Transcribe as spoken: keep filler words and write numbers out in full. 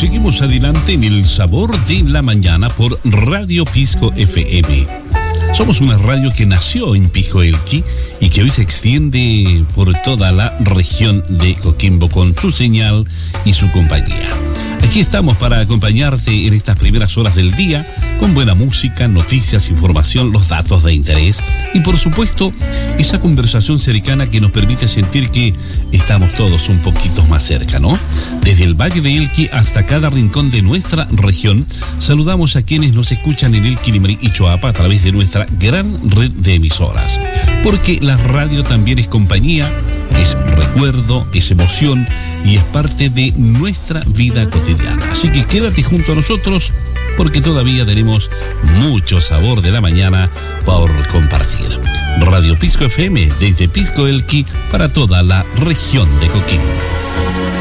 seguimos adelante en el sabor de la mañana por Radio Pisco F M. Somos una radio que nació en Pisco Elqui y que hoy se extiende por toda la región de Coquimbo con su señal y su compañía. Aquí estamos para acompañarte en estas primeras horas del día con buena música, noticias, información, los datos de interés y por supuesto esa conversación cercana que nos permite sentir que estamos todos un poquito más cerca, ¿no? Desde el Valle de Elqui hasta cada rincón de nuestra región, saludamos a quienes nos escuchan en Elqui, Limarí y Choapa a través de nuestra gran red de emisoras. Porque la radio también es compañía, es recuerdo, es emoción y es parte de nuestra vida cotidiana. Así que quédate junto a nosotros porque todavía tenemos mucho sabor de la mañana por compartir. Radio Pisco F M desde Pisco Elqui para toda la región de Coquimbo.